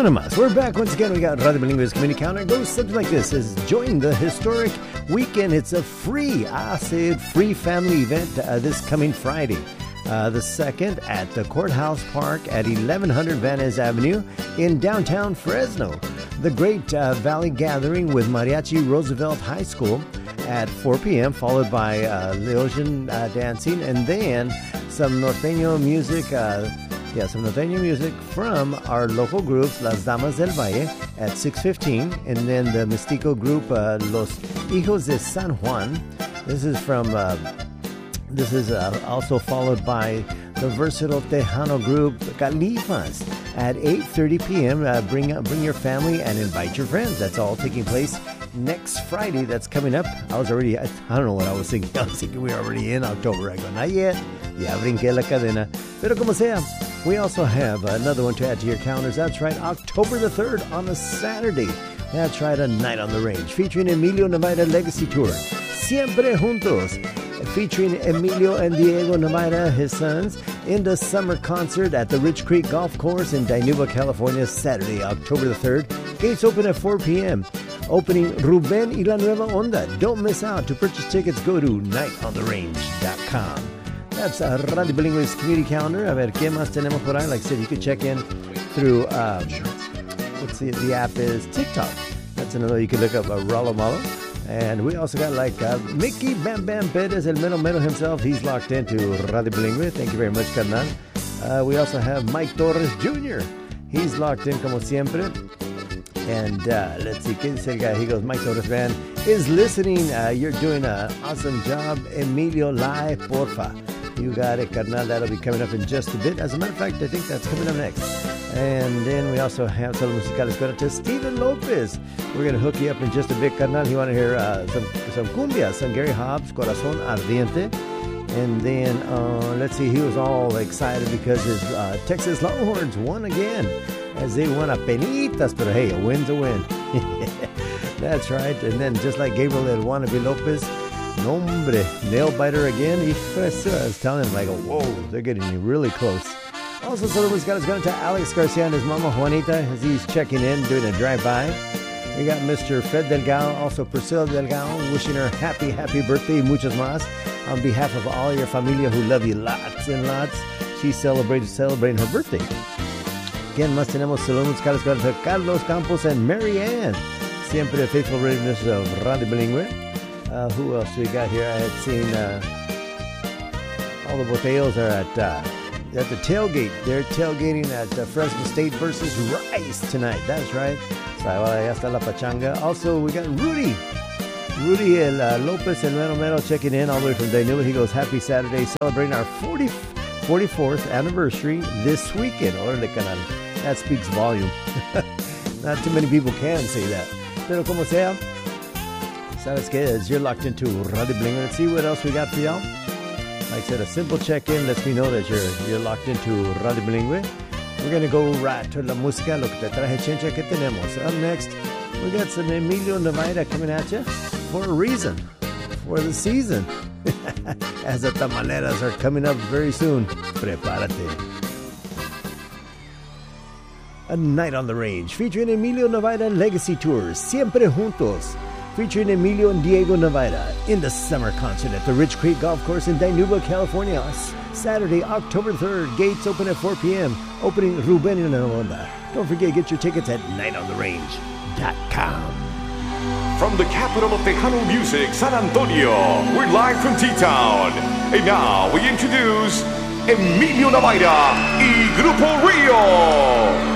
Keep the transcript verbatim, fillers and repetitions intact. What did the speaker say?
Anonymous. We're back once again. We got Radio Bilingüe's community calendar. It goes something like this: is join the historic weekend. It's a free, I said free family event uh, this coming Friday, uh, the second, at the Courthouse Park at eleven hundred Van Ness Avenue in downtown Fresno. The Great uh, Valley Gathering with Mariachi Roosevelt High School at four p.m., followed by uh, Leosian uh, dancing, and then some norteño music. Uh, Yeah, some norteño music from our local groups, Las Damas del Valle, at six fifteen. And then the Mestizo group, uh, Los Hijos de San Juan. This is from, uh, this is uh, also followed by the versatile Tejano group, Califas, at eight thirty p.m. Uh, bring, bring your family and invite your friends. That's all taking place next Friday. That's coming up. I was already, I, I don't know what I was thinking. I was thinking we were already in October. I go, not yet. Ya brinqué la cadena. Pero como sea, we also have another one to add to your calendars. That's right, October the third on a Saturday. That's right, A Night on the Range, featuring Emilio Navaira Legacy Tour. Siempre Juntos, featuring Emilio and Diego Navaira, his sons, in the summer concert at the Rich Creek Golf Course in Dinuba, California, Saturday, October the third. Gates open at four p.m. Opening Ruben y la Nueva Onda. Don't miss out. To purchase tickets, go to night on the range dot com. That's uh, Radio Bilingüe's community calendar. A ver, ¿qué más tenemos por ahí? Like I said, you can check in through, um, let's see, the app is TikTok. That's another, you can look up uh, Ralo Malo. And we also got like uh, Mickey Bam Bam Perez, El Mero Mero himself. He's locked into Radio Bilingüe. Thank you very much, carnal. Uh, we also have Mike Torres Junior He's locked in como siempre. And uh, let's see, ¿qué dice el guy? He goes, Mike Torres Band is listening. Uh, you're doing an awesome job. Emilio Lai, porfa. You got it, carnal. That'll be coming up in just a bit. As a matter of fact, I think that's coming up next. And then we also have Solo Musicales going to Steven Lopez. We're going to hook you up in just a bit, carnal. You want to hear uh, some, some cumbia, some Gary Hobbs, Corazón Ardiente. And then, uh, let's see, he was all excited because his uh, Texas Longhorns won again, as they won a penitas, but hey, a win's a win. That's right. And then just like Gabriel El Wannabe Lopez, nombre, nail biter again. I was telling him, like, whoa, they're getting really close. Also, someone's got us going to Alex Garcia and his mama Juanita as he's checking in, doing a drive-by. We got Mister Fred Delgado, also Priscilla Delgado, wishing her happy, happy birthday, muchas más. On behalf of all your familia who love you lots and lots, she's celebrating, celebrating her birthday. Again, más tenemos saludos musicales para Carlos Campos and Mary Ann. Siempre faithful readiness of Radio Bilingüe. Uh, who else we got here? I had seen uh, all the boteos are at uh, at the tailgate. They're tailgating at uh, Fresno State versus Rice tonight. That's right. So ahí está la pachanga. Also, we got Rudy. Rudy El uh, Lopez El Mero Mero checking in all the way from Dinuba. He goes, happy Saturday, celebrating our forty, forty-fourth anniversary this weekend. Órale, canal. That speaks volume. Not too many people can say that. Pero como sea, sabes que es, you're locked into Radio Bilingüe. Let's see what else we got for y'all. Like I said, a simple check-in lets me know that you're you're locked into Radio Bilingüe. We're going to go right to la música, lo que te traje chencha que tenemos. Up next, we got some Emilio Navaira coming at you for a reason, for the season. As the tamaleras are coming up very soon. Prepárate. A Night on the Range, featuring Emilio Navaira Legacy Tours, Siempre Juntos, featuring Emilio and Diego Navaira in the summer concert at the Rich Creek Golf Course in Dinuba, California. Saturday, October third, gates open at four p.m., opening Ruben y la Onda. Don't forget, get your tickets at night on the range dot com. From the capital of Tejano music, San Antonio, we're live from T-Town. And now we introduce Emilio Navaira y Grupo Rio.